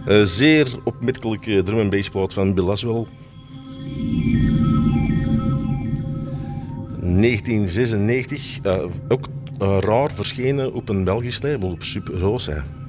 Zeer opmerkelijke drum and bass plaat van Bill Laswell. 1996, ook raar verschenen op een Belgisch label, op Super Rosa.